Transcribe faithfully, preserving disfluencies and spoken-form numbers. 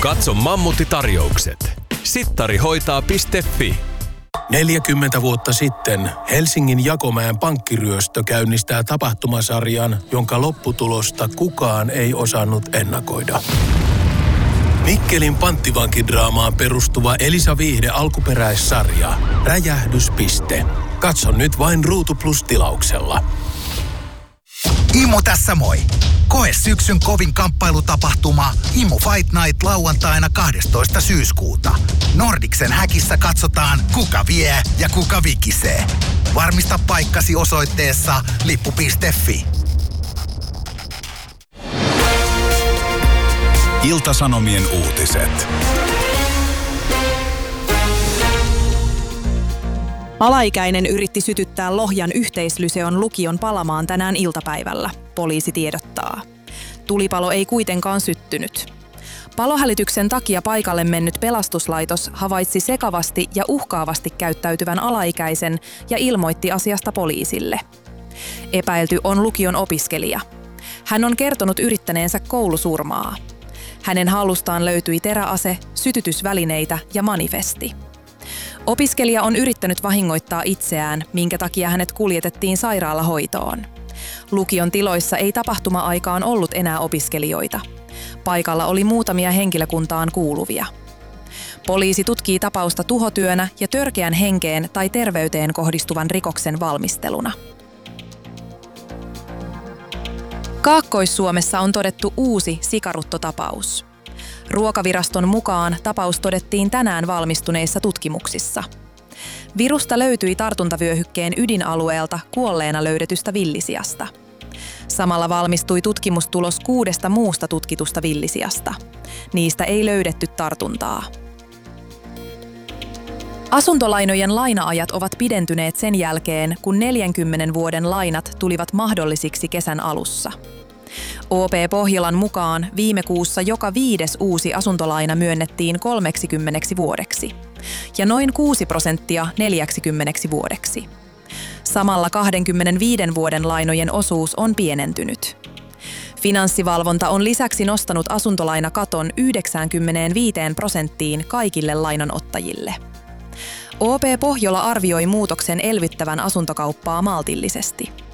Katso Mammutti-tarjoukset. sittarihoitaa piste fi. neljäkymmentä vuotta sitten Helsingin Jakomäen pankkiryöstö käynnistää tapahtumasarjan, jonka lopputulosta kukaan ei osannut ennakoida. Mikkelin panttivankidraamaan perustuva Elisa Viihde alkuperäissarja Räjähdyspiste. Katso nyt vain Ruutu Plus -tilauksella. Imu tässä moi! Koe syksyn kovin kamppailutapahtuma Imu Fight Night lauantaina kahdestoista syyskuuta. Nordicsen häkissä katsotaan, kuka vie ja kuka vikisee. Varmista paikkasi osoitteessa lippu piste fi. Ilta-Sanomien uutiset. Alaikäinen yritti sytyttää Lohjan yhteislyseon lukion palamaan tänään iltapäivällä, poliisi tiedottaa. Tulipalo ei kuitenkaan syttynyt. Palohälytyksen takia paikalle mennyt pelastuslaitos havaitsi sekavasti ja uhkaavasti käyttäytyvän alaikäisen ja ilmoitti asiasta poliisille. Epäilty on lukion opiskelija. Hän on kertonut yrittäneensä koulusurmaa. Hänen hallustaan löytyi teräase, sytytysvälineitä ja manifesti. Opiskelija on yrittänyt vahingoittaa itseään, minkä takia hänet kuljetettiin sairaalahoitoon. Lukion tiloissa ei tapahtuma-aikaan ollut enää opiskelijoita. Paikalla oli muutamia henkilökuntaan kuuluvia. Poliisi tutkii tapausta tuhotyönä ja törkeän henkeen tai terveyteen kohdistuvan rikoksen valmisteluna. Kaakkois-Suomessa on todettu uusi sikaruttotapaus. Ruokaviraston mukaan tapaus todettiin tänään valmistuneissa tutkimuksissa. Virusta löytyi tartuntavyöhykkeen ydinalueelta kuolleena löydetystä villisiasta. Samalla valmistui tutkimustulos kuudesta muusta tutkitusta villisiasta. Niistä ei löydetty tartuntaa. Asuntolainojen laina-ajat ovat pidentyneet sen jälkeen, kun neljänkymmenen vuoden lainat tulivat mahdollisiksi kesän alussa. O P Pohjolan mukaan viime kuussa joka viides uusi asuntolaina myönnettiin kolmeksikymmeneksi vuodeksi ja noin kuusi prosenttia neljäksikymmeneksi vuodeksi. Samalla kaksikymmentäviiden vuoden lainojen osuus on pienentynyt. Finanssivalvonta on lisäksi nostanut asuntolainakaton yhdeksänkymmentäviisi prosenttiin kaikille lainanottajille. O P Pohjola arvioi muutoksen elvyttävän asuntokauppaa maltillisesti.